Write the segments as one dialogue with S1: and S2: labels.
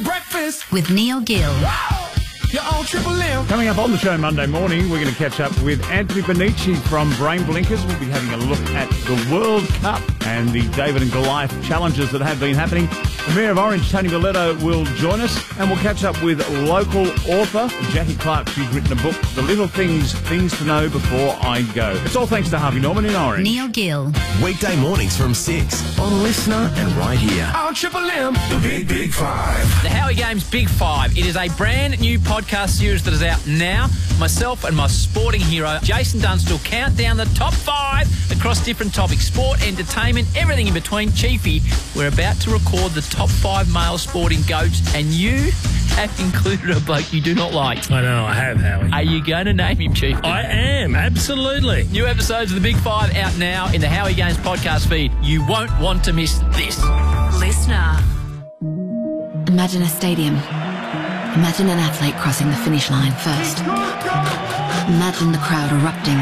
S1: breakfast
S2: with Neil Gill.
S1: You're on Triple M.
S3: Coming up on the show Monday morning, we're going to catch up with Anthony Bonici from Brain Blinkers. We'll be having a look at the World Cup and the David and Goliath challenges that have been happening. The Mayor of Orange, Tony Miletto, will join us, and we'll catch up with local author Jackie Clark. She's written a book, The Little Things to Know Before I Go. It's all thanks to Harvey Norman in Orange.
S2: Neil Gill.
S4: Weekday mornings from 6 on Listener and right here.
S1: On Triple M. The Big Five.
S5: The Howie Games Big Five. It is a brand new podcast series that is out now. Myself and my sporting hero, Jason Dunstall, count down the top 5 across different topics. Sport, entertainment, everything in between. Chiefy, we're about to record the top 5 male sporting goats, and you have included a bloke you do not like.
S6: I know, I have, Howie.
S5: Are you going to name him, Chief?
S6: I am, absolutely.
S5: New episodes of the Big Five out now in the Howie Games podcast feed. You won't want to miss this.
S2: Listener. Imagine a stadium. Imagine an athlete crossing the finish line first. Imagine the crowd erupting.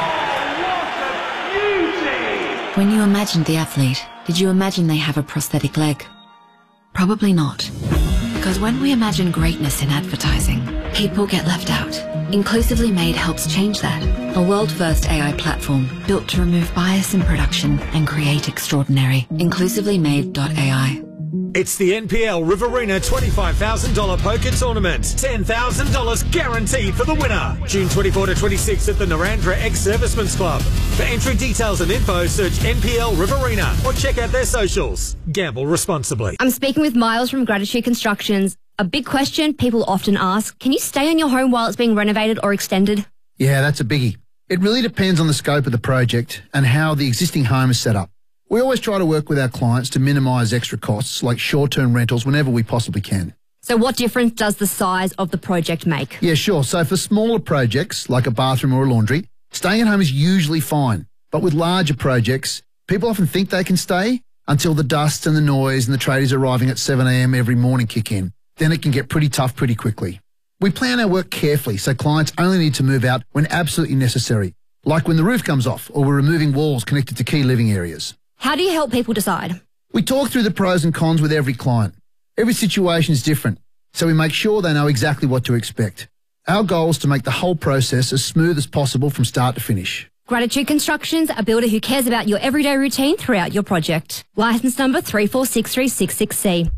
S2: When you imagined the athlete, did you imagine they have a prosthetic leg? Probably not. Because when we imagine greatness in advertising, people get left out. Inclusively Made helps change that. A world-first AI platform built to remove bias in production and create extraordinary. InclusivelyMade.ai.
S7: It's the NPL Riverina $25,000 poker tournament. $10,000 guaranteed for the winner. June 24 to 26 at the Narandra Ex-Servicemen's Club. For entry details and info, search NPL Riverina or check out their socials. Gamble responsibly.
S8: I'm speaking with Miles from Gratitude Constructions. A big question people often ask, can you stay in your home while it's being renovated or extended?
S9: Yeah, that's a biggie. It really depends on the scope of the project and how the existing home is set up. We always try to work with our clients to minimise extra costs like short-term rentals whenever we possibly can.
S8: So what difference does the size of the project make?
S9: Yeah, sure. So for smaller projects like a bathroom or a laundry, staying at home is usually fine. But with larger projects, people often think they can stay until the dust and the noise and the tradies arriving at 7 a.m. every morning kick in. Then it can get pretty tough pretty quickly. We plan our work carefully so clients only need to move out when absolutely necessary, like when the roof comes off or we're removing walls connected to key living areas.
S8: How do you help people decide?
S9: We talk through the pros and cons with every client. Every situation is different, so we make sure they know exactly what to expect. Our goal is to make the whole process as smooth as possible from start to finish.
S8: Gratitude Constructions, a builder who cares about your everyday routine throughout your project. Licence number 346366C.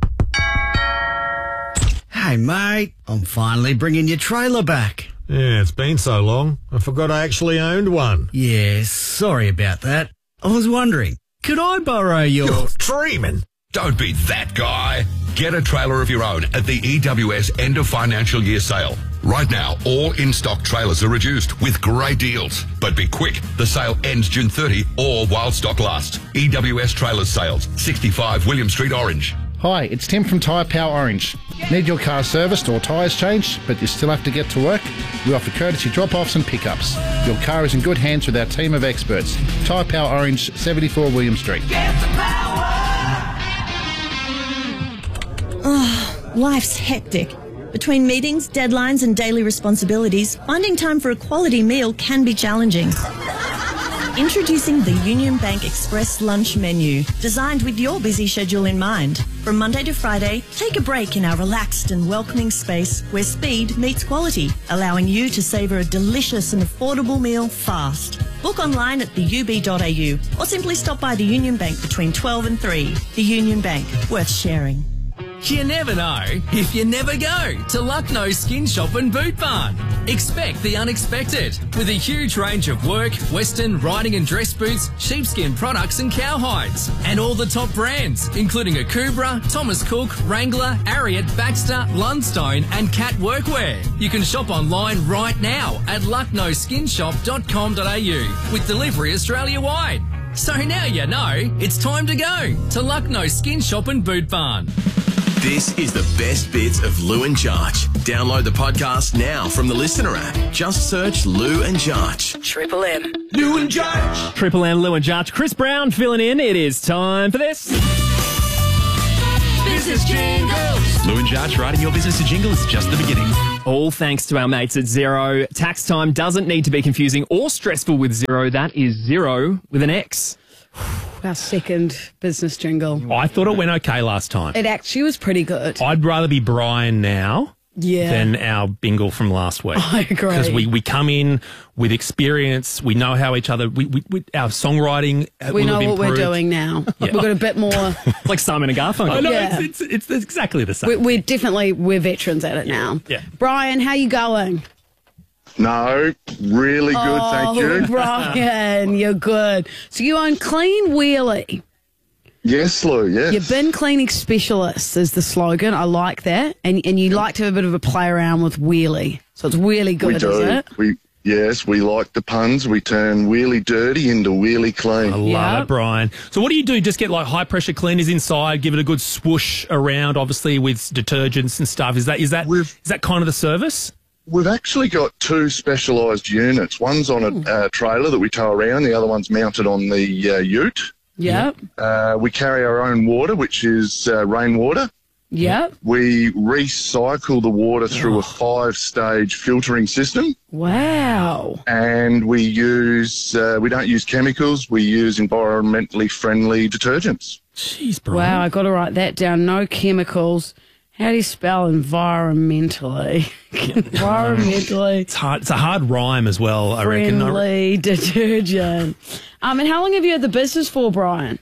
S10: Hey, mate, I'm finally bringing your trailer back.
S7: Yeah, it's been so long. I forgot I actually owned one.
S10: Yeah, sorry about that. I was wondering, could I borrow your...
S7: You're dreaming.
S11: Don't be that guy. Get a trailer of your own at the EWS end of financial year sale. Right now, all in-stock trailers are reduced with great deals. But be quick, the sale ends June 30 or while stock lasts. EWS Trailers Sales, 65 William Street, Orange.
S12: Hi, it's Tim from Tyre Power Orange. Need your car serviced or tyres changed, but you still have to get to work? We offer courtesy drop-offs and pickups. Your car is in good hands with our team of experts. Tyre Power Orange, 74 William Street.
S1: Get the power.
S13: Oh, life's hectic. Between meetings, deadlines and daily responsibilities, finding time for a quality meal can be challenging. Introducing the Union Bank Express Lunch Menu, designed with your busy schedule in mind. From Monday to Friday, take a break in our relaxed and welcoming space where speed meets quality, allowing you to savour a delicious and affordable meal fast. Book online at theub.au or simply stop by the Union Bank between 12 and 3. The Union Bank, worth sharing.
S5: You never know if you never go to Lucknow Skin Shop and Boot Barn. Expect the unexpected with a huge range of work, western, riding and dress boots, sheepskin products and cowhides. And all the top brands, including Akubra, Thomas Cook, Wrangler, Ariat, Baxter, Lundstone and Cat Workwear. You can shop online right now at lucknowskinshop.com.au with delivery Australia-wide. So now you know it's time to go to Lucknow Skin Shop and Boot Barn.
S4: This is the best bits of Lou and Jarch. Download the podcast now from the Listener app. Just search Lou and Jarch.
S2: Triple M.
S1: Lou and Jarch.
S14: Triple M, Lou and Jarch. Chris Brown filling in. It is time for this.
S1: Business Jingles.
S15: Lou and Jarch writing your business a jingle is just the beginning.
S14: All thanks to our mates at Xero. Tax time doesn't need to be confusing or stressful with Xero. That is Xero with an X.
S16: Our second business jingle.
S14: I thought it went okay last time.
S16: It actually was pretty good.
S14: I'd rather be Brian now
S16: Yeah.
S14: than our bingle from last week.
S16: I agree.
S14: Because we come in with experience. We know how each other, our songwriting
S16: We
S14: will
S16: know
S14: have
S16: what we're
S14: improved.
S16: doing now.
S14: Yeah.
S16: We've got a bit more.
S14: Like Simon and Garfunkel. I know,
S16: Yeah.
S14: it's exactly the same.
S16: We're veterans at it now.
S14: Yeah.
S16: Brian, how you going?
S17: No, really good, thank you.
S16: Brian, you're good. So you own Clean Wheelie.
S17: Yes, Lou, yes.
S16: Your bin cleaning specialist is the slogan. I like that. And you like to have a bit of a play around with wheelie. So it's really good,
S17: We do.
S16: is it?
S17: Yes, we like the puns. We turn wheelie dirty into wheelie clean.
S14: I love it, Brian. So what do you do? Just get like high pressure cleaners inside, give it a good swoosh around, obviously with detergents and stuff. Is that kind of the service?
S17: We've actually got two specialised units. One's on a trailer that we tow around. The other one's mounted on the ute.
S16: Yep.
S17: We carry our own water, which is rainwater.
S16: Yep.
S17: We recycle the water through a 5-stage filtering system.
S16: Wow.
S17: And we don't use chemicals. We use environmentally friendly detergents.
S14: Jeez, bro.
S16: Wow, I got to write that down. No chemicals. How do you spell environmentally? Environmentally.
S14: It's hard. It's a hard rhyme as well, I reckon.
S16: Friendly detergent. And how long have you had the business for, Brian?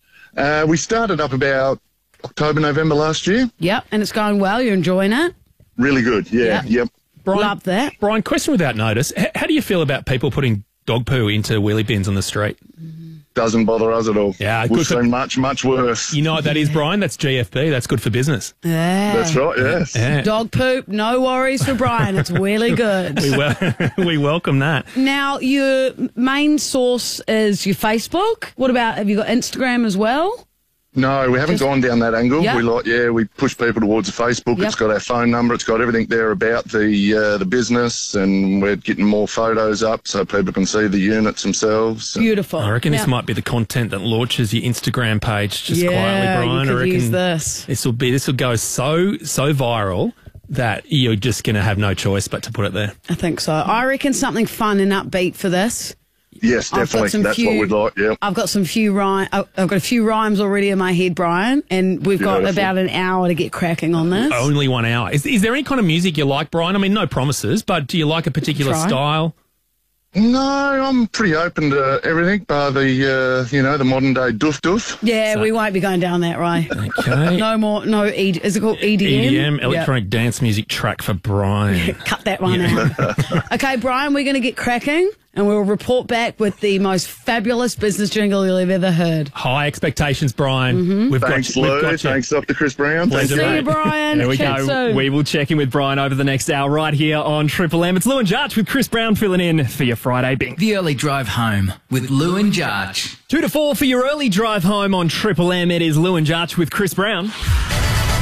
S17: We started up about October, November last year.
S16: Yep, and it's going well. You're enjoying it?
S17: Really good, yeah, yep.
S14: Brian,
S16: Love that.
S14: Brian, question without notice. How do you feel about people putting dog poo into wheelie bins on the street?
S17: Doesn't bother us at all.
S14: Yeah,
S17: We've seen much, much worse.
S14: You know what that is, Brian? That's GFB. That's good for business.
S16: Yeah.
S17: That's right, yes.
S14: Yeah.
S16: Dog poop, no worries for Brian. It's really good.
S14: We welcome that.
S16: Now, your main source is your Facebook. What about, have you got Instagram as well?
S17: No, we haven't gone down that angle.
S16: Yep.
S17: We push people towards the Facebook.
S16: Yep.
S17: It's got our phone number. It's got everything there about the business, and we're getting more photos up so people can see the units themselves.
S16: Beautiful.
S14: I reckon this might be the content that launches your Instagram page just quietly, Brian.
S16: You could
S14: I reckon
S16: use this.
S14: This will go so viral that you're just going to have no choice but to put it there.
S16: I think so. I reckon something fun and upbeat for this.
S17: Yes, definitely. That's what we'd like, yeah.
S16: I've got a few rhymes already in my head, Brian, and we've got about an hour to get cracking on this.
S14: Only 1 hour. Is there any kind of music you like, Brian? I mean, no promises, but do you like a particular style?
S17: No, I'm pretty open to everything, bar the modern day doof.
S16: Yeah, we won't be going down that way.
S14: Okay.
S16: Is it called EDM?
S14: EDM, electronic dance music track for Brian.
S16: Cut that one out. Okay, Brian, we're going to get cracking, and we'll report back with the most fabulous business jingle you'll have ever heard.
S14: High expectations, Brian.
S17: Thanks, Lou. Thanks, Dr. Chris Brown.
S14: Pleasure,
S16: See you, Brian.
S14: There we
S16: Chat
S14: go.
S16: soon.
S14: We will check in with Brian over the next hour right here on Triple M. It's Lou and Jarch with Chris Brown filling in for your Friday Bing.
S5: The early drive home with Lou and Jarch.
S14: 2 to 4 for your early drive home on Triple M. It is Lou and Jarch with Chris Brown.